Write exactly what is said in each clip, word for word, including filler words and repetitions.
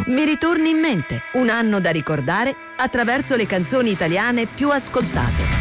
Mi ritorni in mente, un anno da ricordare attraverso le canzoni italiane più ascoltate.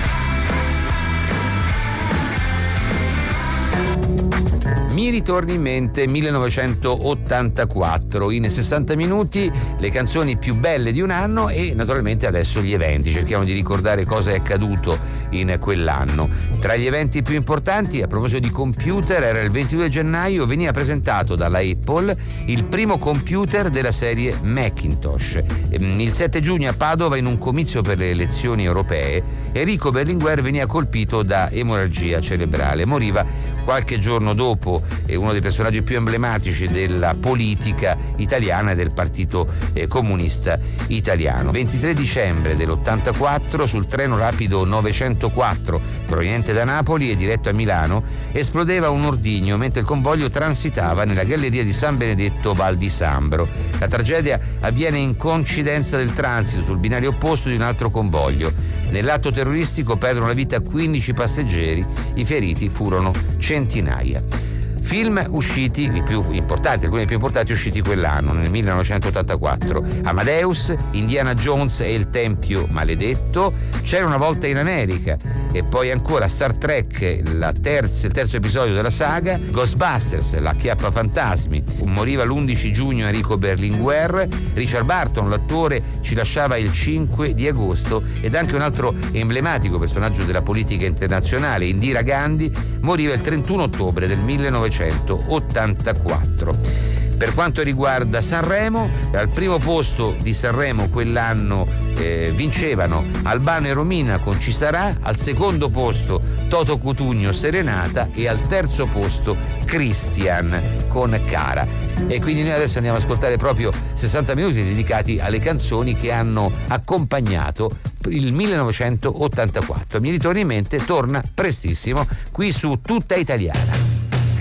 Mi ritorni in mente millenovecentottantaquattro, in sessanta minuti le canzoni più belle di un anno e naturalmente adesso gli eventi. Cerchiamo di ricordare cosa è accaduto in quell'anno. Tra gli eventi più importanti, a proposito di computer, era il ventidue gennaio, veniva presentato dalla Apple il primo computer della serie Macintosh. Il sette giugno a Padova, in un comizio per le elezioni europee, Enrico Berlinguer veniva colpito da emorragia cerebrale. Moriva qualche giorno dopo, è uno dei personaggi più emblematici della politica italiana e del Partito eh, Comunista Italiano. ventitré dicembre dell'ottantaquattro, sul treno rapido novecentoquattro proveniente da Napoli e diretto a Milano, esplodeva un ordigno mentre il convoglio transitava nella galleria di San Benedetto Val di Sambro. La tragedia avviene in coincidenza del transito sul binario opposto di un altro convoglio. Nell'atto terroristico perdono la vita quindici passeggeri, i feriti furono centinaia. Film usciti, i più importanti, alcuni dei più importanti usciti quell'anno, nel millenovecentottantaquattro: Amadeus, Indiana Jones e il Tempio Maledetto, C'era una volta in America, e poi ancora Star Trek, la terza, il terzo episodio della saga, Ghostbusters, la Chiappa Fantasmi. Moriva l'undici giugno Enrico Berlinguer. Richard Burton, l'attore, ci lasciava il cinque di agosto, ed anche un altro emblematico personaggio della politica internazionale, Indira Gandhi, moriva il trentuno ottobre del millenovecentottantaquattro. Per quanto riguarda Sanremo, al primo posto di Sanremo quell'anno eh, vincevano Albano e Romina con Ci sarà, al secondo posto Toto Cutugno Serenata e al terzo posto Christian con Cara. E quindi noi adesso andiamo ad ascoltare proprio sessanta minuti dedicati alle canzoni che hanno accompagnato il millenovecentottantaquattro. Mi ritorna in mente, torna prestissimo qui su Tutta Italiana.